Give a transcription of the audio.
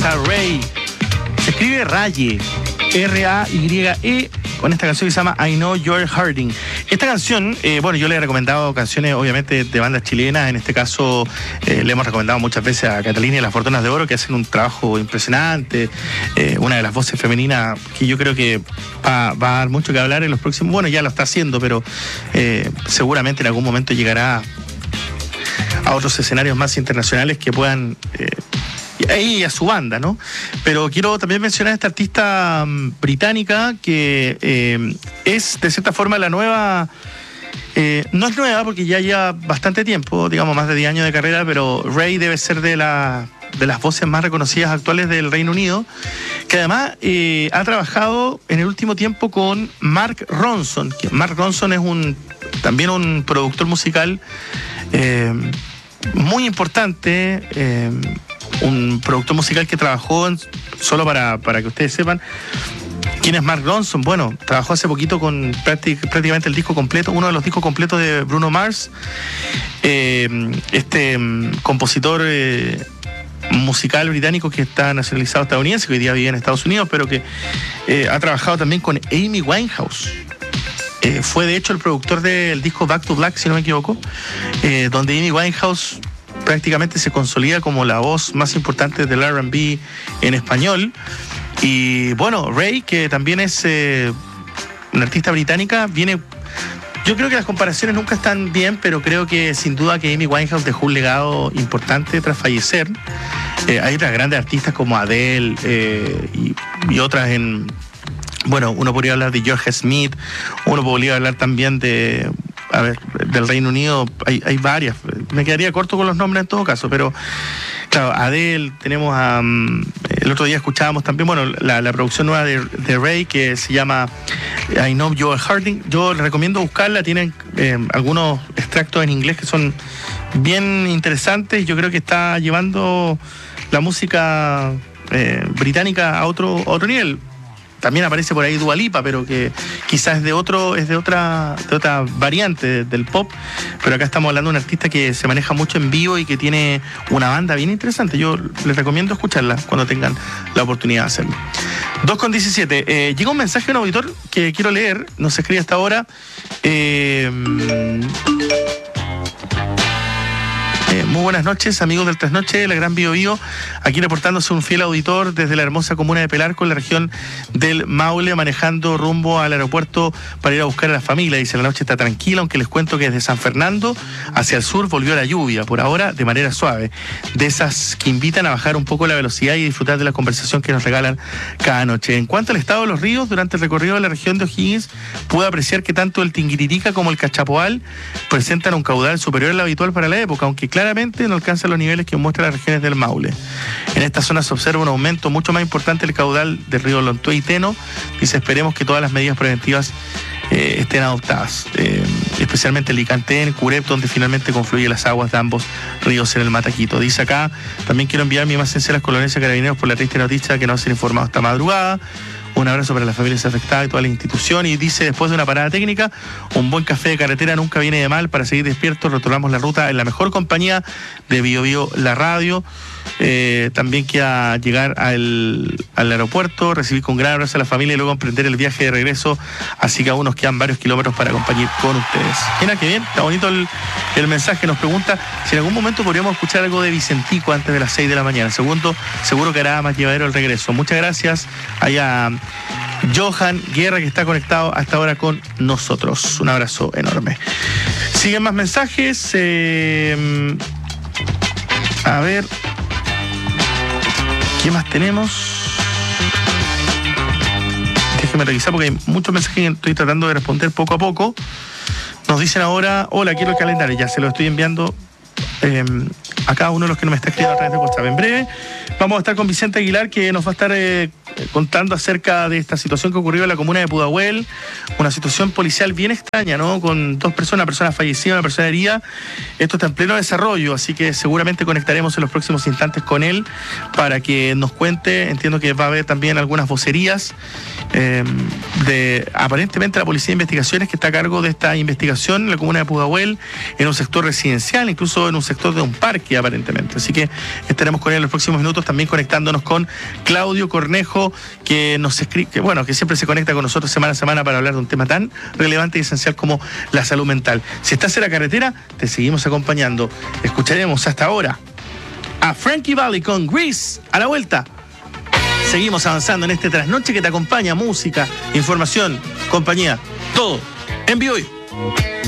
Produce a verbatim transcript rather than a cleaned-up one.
a Ray. Se escribe Raye, R A Y E, con esta canción que se llama I Know You're Hurting. Esta canción, eh, bueno, yo le he recomendado canciones obviamente de bandas chilenas. En este caso eh, le hemos recomendado muchas veces a Catalina y las Fortunas de Oro, que hacen un trabajo impresionante. Eh, una de las voces femeninas que yo creo que va, va a dar mucho que hablar en los próximos. Bueno, ya lo está haciendo, pero eh, seguramente en algún momento llegará a otros escenarios más internacionales que puedan... Eh, y a su banda, ¿no? Pero quiero también mencionar a esta artista um, británica que eh, es, de cierta forma, la nueva... Eh, no es nueva porque ya lleva bastante tiempo, digamos más de diez años de carrera, pero Ray debe ser de, la, de las voces más reconocidas actuales del Reino Unido, que además eh, ha trabajado en el último tiempo con Mark Ronson. Que Mark Ronson es un también un productor musical eh, muy importante, eh, un productor musical que trabajó, en, solo para, para que ustedes sepan, ¿quién es Mark Ronson? Bueno, trabajó hace poquito con práctic, prácticamente el disco completo, uno de los discos completos de Bruno Mars, eh, este um, compositor eh, musical británico que está nacionalizado estadounidense, que hoy día vive en Estados Unidos, pero que eh, ha trabajado también con Amy Winehouse. Eh, fue de hecho el productor del disco Back to Black, si no me equivoco, eh, donde Amy Winehouse prácticamente se consolida como la voz más importante del R and B en español. Y bueno, Ray, que también es eh, una artista británica, viene... Yo creo que las comparaciones nunca están bien, pero creo que sin duda que Amy Winehouse dejó un legado importante tras fallecer. Eh, hay otras grandes artistas como Adele eh, y, y otras en... Bueno, uno podría hablar de George Smith, uno podría hablar también de... A ver, del Reino Unido hay, hay varias. Me quedaría corto con los nombres en todo caso, pero claro, Adele, tenemos a... Um, el otro día escuchábamos también, bueno, la, la producción nueva de, de Ray, que se llama I Know You're Hurting. Yo les recomiendo buscarla, tienen eh, algunos extractos en inglés que son bien interesantes. Yo creo que está llevando la música eh, británica a otro, a otro nivel. También aparece por ahí Dua Lipa, pero que quizás es de otro, es de otra, de otra variante del pop. Pero acá estamos hablando de un artista que se maneja mucho en vivo y que tiene una banda bien interesante. Yo les recomiendo escucharla cuando tengan la oportunidad de hacerlo. dos con diecisiete. Eh, llega un mensaje de un auditor que quiero leer. Nos escribe hasta ahora. Eh, Eh, muy buenas noches, amigos del Trasnoche, la Gran Bio Bio, aquí reportándose un fiel auditor desde la hermosa comuna de Pelarco, en la región del Maule, manejando rumbo al aeropuerto para ir a buscar a la familia. Dice, la noche está tranquila, aunque les cuento que desde San Fernando hacia el sur volvió la lluvia, por ahora de manera suave, de esas que invitan a bajar un poco la velocidad y disfrutar de la conversación que nos regalan cada noche. En cuanto al estado de los ríos, durante el recorrido de la región de O'Higgins, pude apreciar que tanto el Tinguiririca como el Cachapoal presentan un caudal superior al habitual para la época, aunque claro, claramente no alcanza los niveles que muestran las regiones del Maule. En esta zona se observa un aumento mucho más importante del caudal del río Lontué y Teno. Dice, esperemos que todas las medidas preventivas eh, estén adoptadas, eh, especialmente el Licantén, Curep, donde finalmente confluyen las aguas de ambos ríos en el Mataquito. Dice acá, también quiero enviar mis más sinceras condolencias a Carabineros por la triste noticia que no se han informado esta madrugada. Un abrazo para las familias afectadas y toda la institución. Y dice, después de una parada técnica, un buen café de carretera nunca viene de mal. Para seguir despiertos, retomamos la ruta en la mejor compañía de Bio Bio, la radio. Eh, también queda llegar al, al aeropuerto, recibir con gran abrazo a la familia y luego emprender el viaje de regreso. Así que aún nos quedan varios kilómetros para acompañar con ustedes. Mira qué bien, está bonito el, el mensaje. Nos pregunta si en algún momento podríamos escuchar algo de Vicentico antes de las seis de la mañana. Segundo, seguro que hará más llevadero el regreso. Muchas gracias allá Johan Guerra, que está conectado hasta ahora con nosotros. Un abrazo enorme. Siguen más mensajes. Eh, a ver, ¿qué más tenemos? Déjeme revisar porque hay muchos mensajes que estoy tratando de responder poco a poco. Nos dicen ahora, hola, quiero el calendario. Ya se lo estoy enviando eh, a cada uno de los que no me está escribiendo a través de WhatsApp. En breve vamos a estar con Vicente Aguilar, que nos va a estar eh, contando acerca de esta situación que ocurrió en la comuna de Pudahuel, una situación policial bien extraña, ¿no? Con dos personas, una persona fallecida, una persona herida. Esto está en pleno desarrollo, así que seguramente conectaremos en los próximos instantes con él para que nos cuente. Entiendo que va a haber también algunas vocerías eh, de aparentemente la Policía de Investigaciones, que está a cargo de esta investigación en la comuna de Pudahuel, en un sector residencial, incluso en un sector de un parque aparentemente. Así que estaremos con él en los próximos minutos, también conectándonos con Claudio Cornejo, que nos escribe, que bueno, que siempre se conecta con nosotros semana a semana para hablar de un tema tan relevante y esencial como la salud mental. Si estás en la carretera, te seguimos acompañando. Escucharemos hasta ahora a Frankie Valli con Grease. A la vuelta seguimos avanzando en este trasnoche que te acompaña: música, información, compañía, todo en vivo.